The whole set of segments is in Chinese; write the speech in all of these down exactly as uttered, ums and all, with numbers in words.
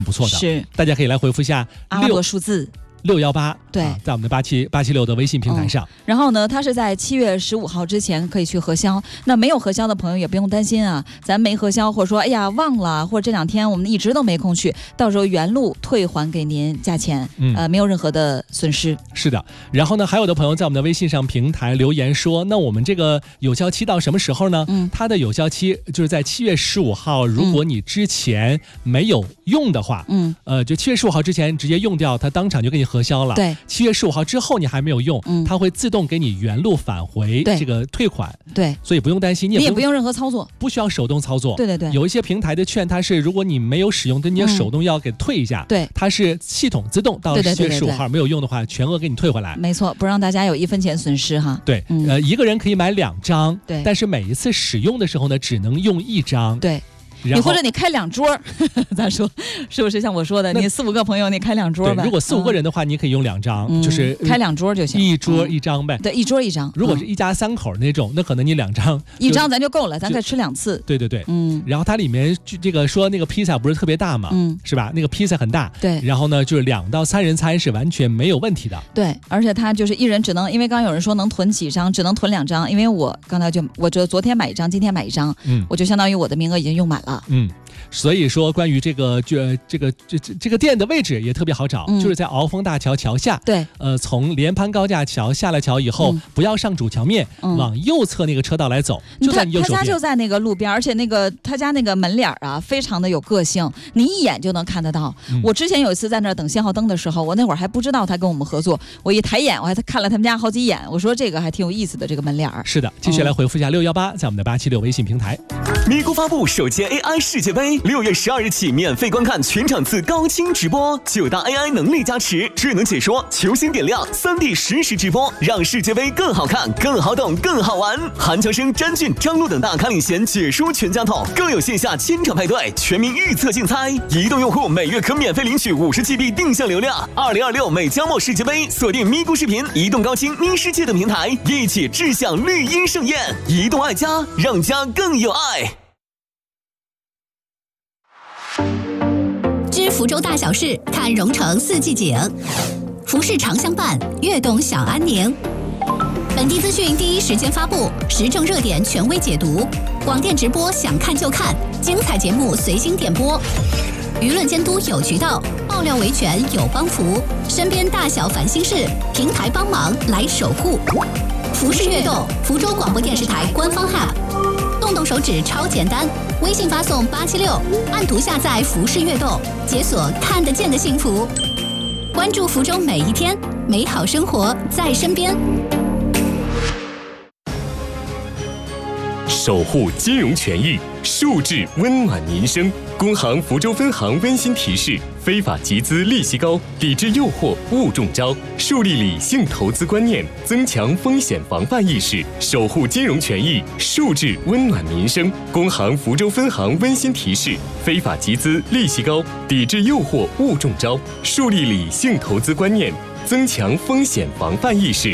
不错的， 是大家可以来回复一下阿拉伯数字六幺八， 对、 啊，在我们的八七八七六的微信平台上、 嗯。然后呢，它是在七月十五号之前可以去核销。那没有核销的朋友也不用担心啊，咱没核销，或者说哎呀忘了，或者这两天我们一直都没空去，到时候原路退还给您价钱，嗯、呃，没有任何的损失。 是的。然后呢，还有的朋友在我们的微信上平台留言说，那我们这个有效期到什么时候呢？嗯，它的有效期就是在七月十五号，如果你之前没有用的话，嗯，呃，就七月十五号之前直接用掉，它当场就给你核销了。 对。 七月十五号之后你还没有用、嗯、它会自动给你原路返回这个退款。 对， 所以不用担心，你也 不, 你也不用任何操作， 不需要手动操作。 对对对， 有一些平台的券它是如果你没有使用的，你也手动要给退一下。对、嗯，它是系统自动到七月十五号没有用的话，全额给你退回来。 没错，不让大家有一分钱损失哈。 对、嗯，呃，一个人可以买两张， 对， 但是每一次使用的时候呢，只能用一张。 对。你或者你开两桌，咱说是不是像我说的，你四五个朋友你开两桌呗？ 如果四五个人的话，嗯、你可以用两张、嗯，就是开两桌就行， 一桌一张呗。 嗯、对，一桌一张。 如果是一家三口那种，那可能你两张， 一张咱就够了，咱可以吃两次。 对对对，嗯。然后它里面这个说那个披萨不是特别大嘛，嗯，是吧？那个披萨很大， 对。 然后呢，就是两到三人餐是完全没有问题的。 对，而且它就是一人只能，因为刚刚有人说能囤几张，只能囤两张，因为我刚才就我就昨天买一张，今天买一张，嗯，我就相当于我的名额已经用满了， 嗯。所以说，关于这个就这个这这这个店的位置也特别好找、嗯，就是在鳌峰大桥桥下。 对， 呃，从连潘高架桥下了桥以后，嗯、不要上主桥面、嗯，往右侧那个车道来走，就在你右手边。 他家就在那个路边，而且那个他家那个门脸啊，非常的有个性，你一眼就能看得到。嗯、我之前有一次在那儿等信号灯的时候，我那会儿还不知道他跟我们合作，我一抬眼，我还看了他们家好几眼，我说这个还挺有意思的这个门脸。 是的，继续来回复一下六幺八，在我们的八七六微信平台。 咪咕发布首届 A I 世界杯，六月十二日起免费观看全场次高清直播，九大 A I 能力加持，智能解说，球星点亮，三 D 实时直播，让世界杯更好看、更好懂、更好玩。韩乔生、詹俊、张璐等大咖领衔解说全家桶，更有线下千场派对、全民预测竞猜。移动用户每月可免费领取五十 G B 定向流量。二零二六美加墨世界杯，锁定咪咕视频、移动高清、咪世界等平台，一起志向绿茵盛宴。移动爱家，让家更有爱。 知福州大小事，看蓉城四季景。服饰长相伴，悦动小安宁。本地资讯第一时间发布，时政热点权威解读。广电直播想看就看，精彩节目随心点播。舆论监督有渠道，爆料维权有帮扶。身边大小烦心事，平台帮忙来守护。服饰悦动，福州广播电视台官方 App。动动手指超简单，微信发送八七六，按图下载服饰悦动，解锁看得见的幸福。关注福州每一天，美好生活在身边。 守护金融权益，树质温暖民生。工行福州分行温馨提示：非法集资利息高，抵制诱惑勿中招。树立理性投资观念，增强风险防范意识，守护金融权益，树质温暖民生。工行福州分行温馨提示：非法集资利息高，抵制诱惑勿中招。树立理性投资观念，增强风险防范意识。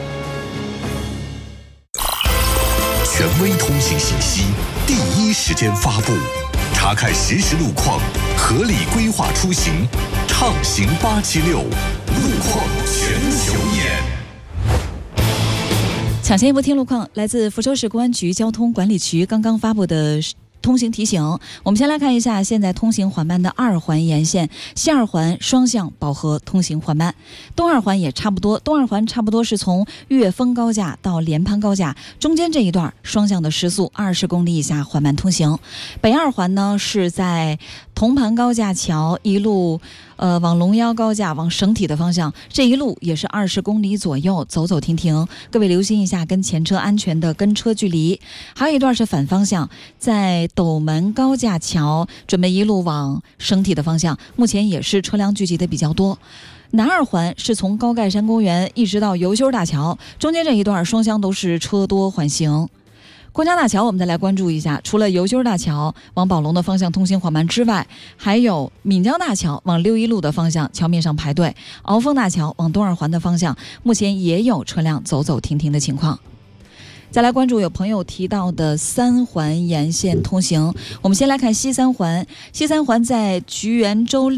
权威通行信息，第一时间发布，查看实时路况，合理规划出行，畅行八七六，路况全球眼。 抢先一波听路况，来自福州市公安局交通管理局刚刚发布的通行提醒。我们先来看一下现在通行缓慢的二环沿线，西二环双向饱和通行缓慢，东二环也差不多，东二环差不多是从岳峰高架到连潘高架中间这一段双向的时速二十公里以下缓慢通行。北二环呢是在铜盘高架桥一路呃往龙腰高架往省体的方向，这一路也是二十公里左右，走走停停，各位留心一下跟前车安全的跟车距离。还有一段是反方向，在斗门高架桥准备一路往省体的方向，目前也是车辆聚集的比较多。南二环是从高盖山公园一直到油修大桥，中间这一段双向都是车多缓行。国家大桥我们再来关注一下，除了油修大桥往宝龙的方向通行缓慢之外，还有闽江大桥往六一路的方向桥面上排队，鳌峰大桥往东二环的方向目前也有车辆走走停停的情况。 再来关注有朋友提到的三环沿线通行，我们先来看西三环，西三环在菊园州